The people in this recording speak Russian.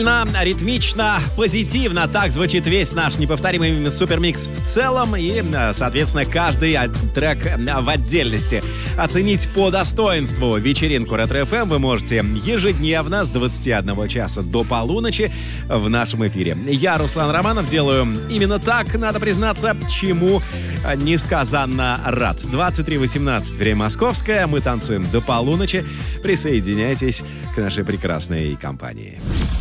Ритмично, позитивно. Так звучит весь наш неповторимый супермикс в целом. И, соответственно, каждый трек в отдельности. Оценить по достоинству вечеринку Ретро-ФМ вы можете ежедневно с 21 часа до полуночи в нашем эфире. Я, Руслан Романов, делаю именно так, надо признаться, чему несказанно рад. 23:18, время московское. Мы танцуем до полуночи. Присоединяйтесь к нашей прекрасной компании.